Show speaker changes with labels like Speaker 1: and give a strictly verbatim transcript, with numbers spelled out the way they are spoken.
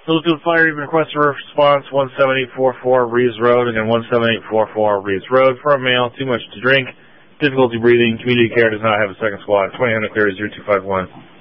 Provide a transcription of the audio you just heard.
Speaker 1: Littlefield Fire, you've been requested for response one seven eight four four Reeves Road, again one seven eight four four Reeves Road. For a male, too much to drink, difficulty breathing, community care does not have a second squad. twenty hundred clear zero two five one.